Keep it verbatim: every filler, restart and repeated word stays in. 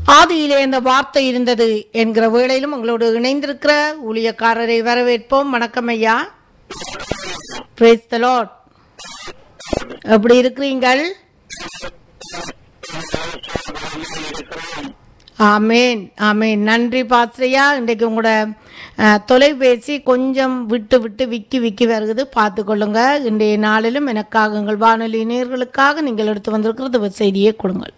ஆதியிலே இந்த வார்த்தை இருந்தது என்கிற வேளையிலும் உங்களோடு இணைந்திருக்கிற ஊழியக்காரரை வரவேற்போம். வணக்கம் ஐயா. Praise the Lord. எப்படி இருக்கிறீங்கள்? ஆமேன் ஆமேன். நன்றி பாஸ்ரையா. இன்றைக்கு உங்களோட தொலைபேசி கொஞ்சம் விட்டு விட்டு விக்கி விக்கி வருகிறது, பார்த்து கொள்ளுங்க. இன்றைய நாளிலும் எனக்காக உங்கள் வானொலி நேயர்களுக்காக நீங்கள் எடுத்து வந்திருக்கிறது செய்தியை கொடுங்கள்.